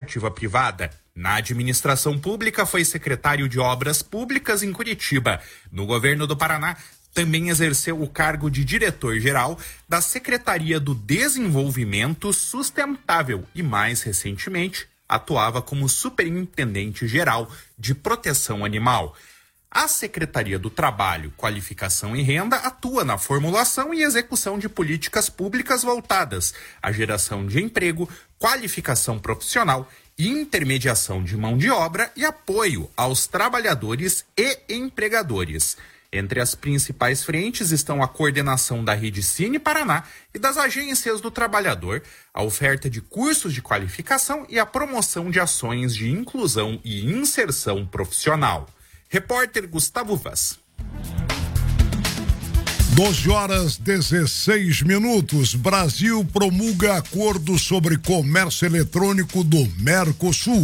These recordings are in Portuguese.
iniciativa privada. Na administração pública, foi secretário de Obras Públicas em Curitiba. No governo do Paraná, também exerceu o cargo de diretor-geral da Secretaria do Desenvolvimento Sustentável e, mais recentemente, atuava como superintendente-geral de proteção animal. A Secretaria do Trabalho, Qualificação e Renda atua na formulação e execução de políticas públicas voltadas à geração de emprego, qualificação profissional, intermediação de mão de obra e apoio aos trabalhadores e empregadores. Entre as principais frentes estão a coordenação da Rede Cine Paraná e das agências do trabalhador, a oferta de cursos de qualificação e a promoção de ações de inclusão e inserção profissional. Repórter Gustavo Vaz. 12h16. Brasil promulga acordo sobre comércio eletrônico do Mercosul.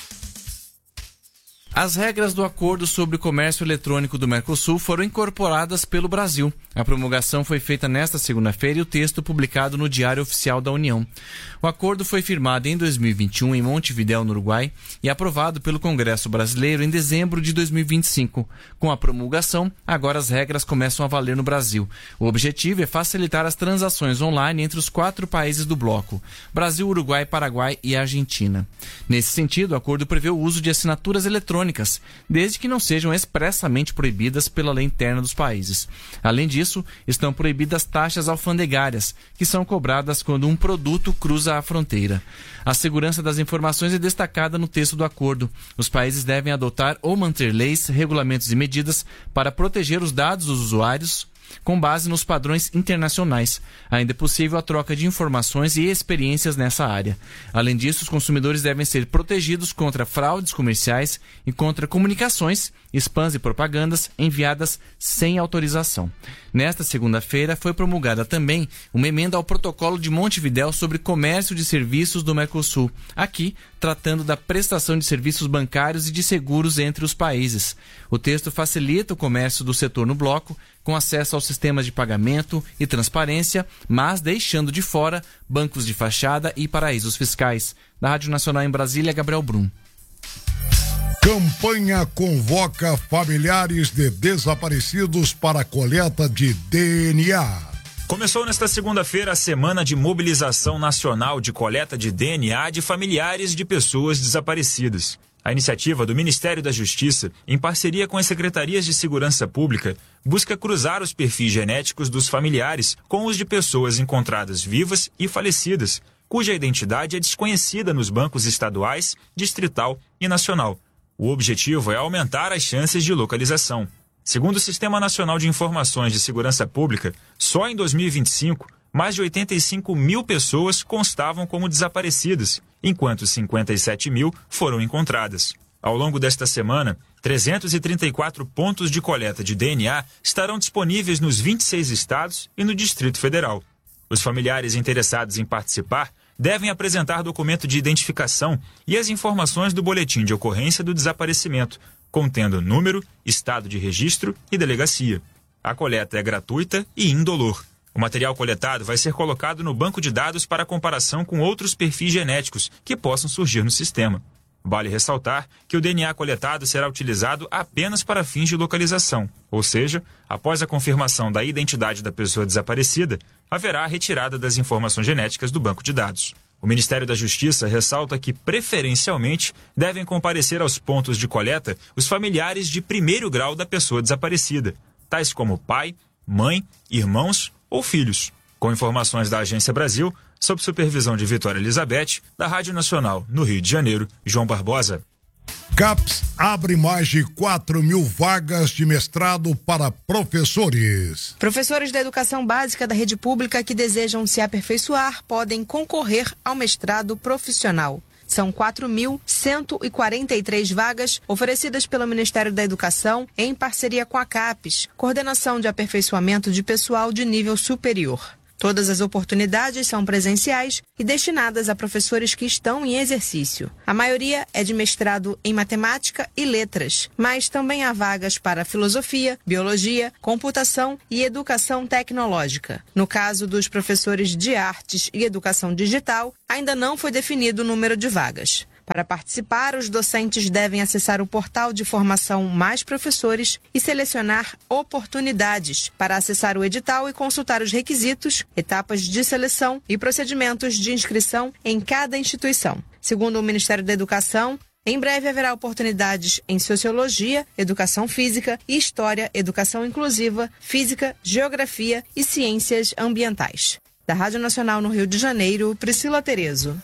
As regras do Acordo sobre o Comércio Eletrônico do Mercosul foram incorporadas pelo Brasil. A promulgação foi feita nesta segunda-feira e o texto publicado no Diário Oficial da União. O acordo foi firmado em 2021 em Montevidéu, no Uruguai, e aprovado pelo Congresso Brasileiro em dezembro de 2025. Com a promulgação, agora as regras começam a valer no Brasil. O objetivo é facilitar as transações online entre os 4 países do bloco: Brasil, Uruguai, Paraguai e Argentina. Nesse sentido, o acordo prevê o uso de assinaturas eletrônicas, desde que não sejam expressamente proibidas pela lei interna dos países. Além disso, estão proibidas taxas alfandegárias, que são cobradas quando um produto cruza a fronteira. A segurança das informações é destacada no texto do acordo. Os países devem adotar ou manter leis, regulamentos e medidas para proteger os dados dos usuários com base nos padrões internacionais. Ainda é possível a troca de informações e experiências nessa área. Além disso, os consumidores devem ser protegidos contra fraudes comerciais e contra comunicações, spams e propagandas enviadas sem autorização. Nesta segunda-feira, foi promulgada também uma emenda ao Protocolo de Montevidéu sobre comércio de serviços do Mercosul, aqui tratando da prestação de serviços bancários e de seguros entre os países. O texto facilita o comércio do setor no bloco, com acesso aos sistemas de pagamento e transparência, mas deixando de fora bancos de fachada e paraísos fiscais. Da Rádio Nacional em Brasília, Gabriel Brum. Campanha convoca familiares de desaparecidos para a coleta de DNA. Começou nesta segunda-feira a Semana de Mobilização Nacional de Coleta de DNA de familiares de pessoas desaparecidas. A iniciativa do Ministério da Justiça, em parceria com as Secretarias de Segurança Pública, busca cruzar os perfis genéticos dos familiares com os de pessoas encontradas vivas e falecidas, cuja identidade é desconhecida nos bancos estaduais, distrital e nacional. O objetivo é aumentar as chances de localização. Segundo o Sistema Nacional de Informações de Segurança Pública, só em 2025, mais de 85 mil pessoas constavam como desaparecidas, enquanto 57 mil foram encontradas. Ao longo desta semana, 334 pontos de coleta de DNA estarão disponíveis nos 26 estados e no Distrito Federal. Os familiares interessados em participar devem apresentar documento de identificação e as informações do boletim de ocorrência do desaparecimento, contendo número, estado de registro e delegacia. A coleta é gratuita e indolor. O material coletado vai ser colocado no banco de dados para comparação com outros perfis genéticos que possam surgir no sistema. Vale ressaltar que o DNA coletado será utilizado apenas para fins de localização, ou seja, após a confirmação da identidade da pessoa desaparecida, haverá a retirada das informações genéticas do banco de dados. O Ministério da Justiça ressalta que, preferencialmente, devem comparecer aos pontos de coleta os familiares de primeiro grau da pessoa desaparecida, tais como pai, mãe, irmãos ou filhos. Com informações da Agência Brasil, sob supervisão de Vitória Elizabeth, da Rádio Nacional, no Rio de Janeiro, João Barbosa. CAPES abre mais de 4.000 vagas de mestrado para professores. Professores da educação básica da rede pública que desejam se aperfeiçoar podem concorrer ao mestrado profissional. São 4.143 vagas oferecidas pelo Ministério da Educação em parceria com a CAPES, Coordenação de Aperfeiçoamento de Pessoal de Nível Superior. Todas as oportunidades são presenciais e destinadas a professores que estão em exercício. A maioria é de mestrado em matemática e letras, mas também há vagas para filosofia, biologia, computação e educação tecnológica. No caso dos professores de artes e educação digital, ainda não foi definido o número de vagas. Para participar, os docentes devem acessar o portal de formação Mais Professores e selecionar oportunidades para acessar o edital e consultar os requisitos, etapas de seleção e procedimentos de inscrição em cada instituição. Segundo o Ministério da Educação, em breve haverá oportunidades em Sociologia, Educação Física, História, Educação Inclusiva, Física, Geografia e Ciências Ambientais. Da Rádio Nacional no Rio de Janeiro, Priscila Terezo.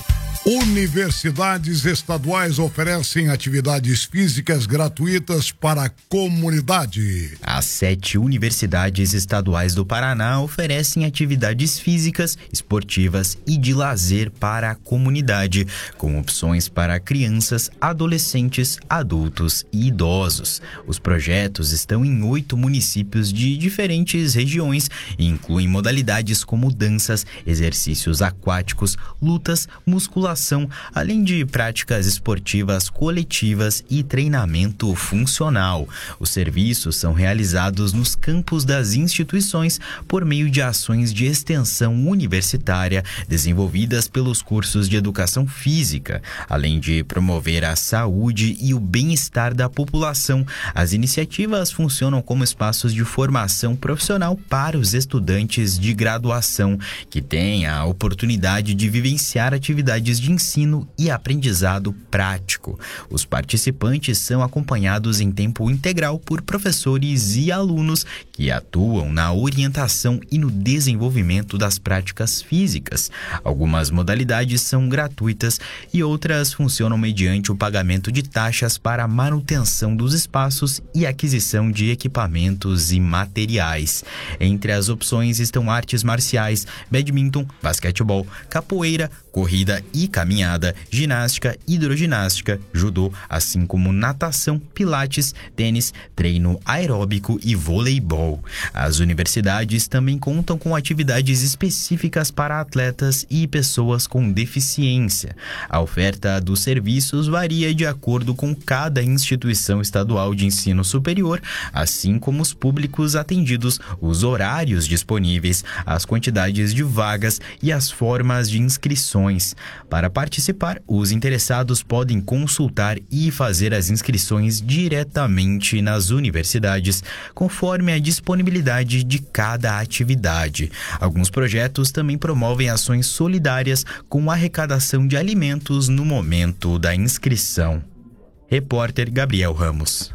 Universidades estaduais oferecem atividades físicas gratuitas para a comunidade. As 7 universidades estaduais do Paraná oferecem atividades físicas, esportivas e de lazer para a comunidade, com opções para crianças, adolescentes, adultos e idosos. Os projetos estão em 8 municípios de diferentes regiões e incluem modalidades como danças, exercícios aquáticos, lutas, musculação, além de práticas esportivas coletivas e treinamento funcional. Os serviços são realizados nos campos das instituições por meio de ações de extensão universitária desenvolvidas pelos cursos de educação física. Além de promover a saúde e o bem-estar da população, as iniciativas funcionam como espaços de formação profissional para os estudantes de graduação, que têm a oportunidade de vivenciar atividades de ensino e aprendizado prático. Os participantes são acompanhados em tempo integral por professores e alunos que atuam na orientação e no desenvolvimento das práticas físicas. Algumas modalidades são gratuitas e outras funcionam mediante o pagamento de taxas para a manutenção dos espaços e aquisição de equipamentos e materiais. Entre as opções estão artes marciais, badminton, basquetebol, capoeira, corrida e caminhada, ginástica, hidroginástica, judô, assim como natação, pilates, tênis, treino aeróbico e voleibol. As universidades também contam com atividades específicas para atletas e pessoas com deficiência. A oferta dos serviços varia de acordo com cada instituição estadual de ensino superior, assim como os públicos atendidos, os horários disponíveis, as quantidades de vagas e as formas de inscrições. Para participar, os interessados podem consultar e fazer as inscrições diretamente nas universidades, conforme a disponibilidade de cada atividade. Alguns projetos também promovem ações solidárias com arrecadação de alimentos no momento da inscrição. Repórter Gabriel Ramos.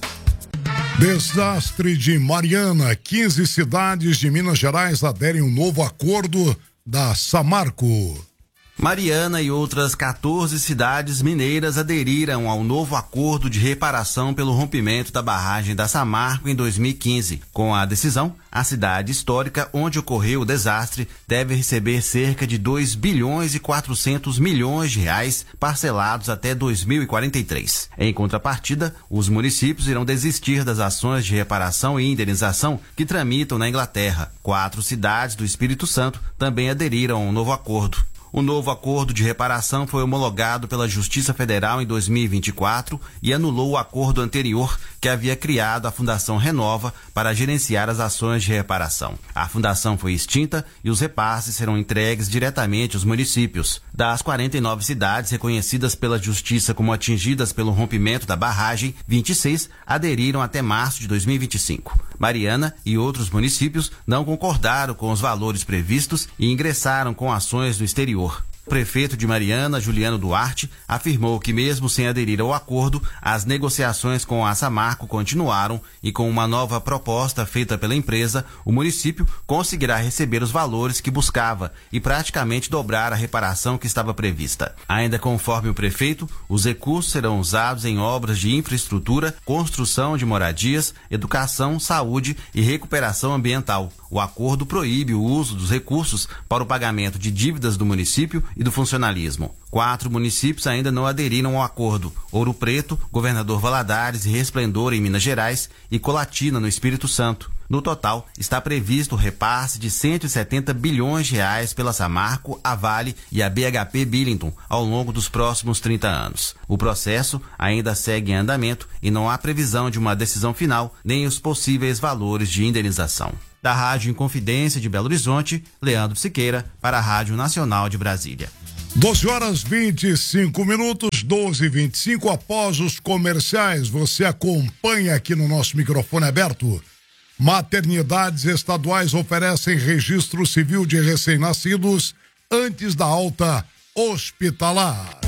Desastre de Mariana. 15 cidades de Minas Gerais aderem a um novo acordo da Samarco. Mariana e outras 14 cidades mineiras aderiram ao novo acordo de reparação pelo rompimento da barragem da Samarco em 2015. Com a decisão, a cidade histórica onde ocorreu o desastre deve receber cerca de 2 bilhões e 400 milhões de reais parcelados até 2043. Em contrapartida, os municípios irão desistir das ações de reparação e indenização que tramitam na Inglaterra. 4 cidades do Espírito Santo também aderiram ao novo acordo. O novo acordo de reparação foi homologado pela Justiça Federal em 2024 e anulou o acordo anterior que havia criado a Fundação Renova para gerenciar as ações de reparação. A fundação foi extinta e os repasses serão entregues diretamente aos municípios. Das 49 cidades reconhecidas pela Justiça como atingidas pelo rompimento da barragem, 26 aderiram até março de 2025. Mariana e outros municípios não concordaram com os valores previstos e ingressaram com ações no exterior. O prefeito de Mariana, Juliano Duarte, afirmou que mesmo sem aderir ao acordo, as negociações com a Samarco continuaram e com uma nova proposta feita pela empresa, o município conseguirá receber os valores que buscava e praticamente dobrar a reparação que estava prevista. Ainda conforme o prefeito, os recursos serão usados em obras de infraestrutura, construção de moradias, educação, saúde e recuperação ambiental. O acordo proíbe o uso dos recursos para o pagamento de dívidas do município e do funcionalismo. 4 municípios ainda não aderiram ao acordo: Ouro Preto, Governador Valadares e Resplendor em Minas Gerais e Colatina no Espírito Santo. No total, está previsto o repasse de 170 bilhões de reais pela Samarco, a Vale e a BHP Billiton ao longo dos próximos 30 anos. O processo ainda segue em andamento e não há previsão de uma decisão final nem os possíveis valores de indenização. Da Rádio Inconfidência de Belo Horizonte, Leandro Siqueira, para a Rádio Nacional de Brasília. 12h25, 12h25. Após os comerciais, você acompanha aqui no nosso microfone aberto. Maternidades estaduais oferecem registro civil de recém-nascidos antes da alta hospitalar.